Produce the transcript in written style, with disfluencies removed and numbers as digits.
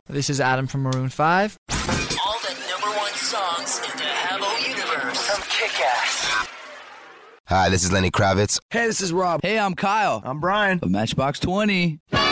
This is Adam from Maroon 5. All the #1 songs in the Habbo universe. From Kick-Ass. Hi, this is Lenny Kravitz. Hey, this is Rob. Hey, I'm Kyle. I'm Brian. Of Matchbox 20.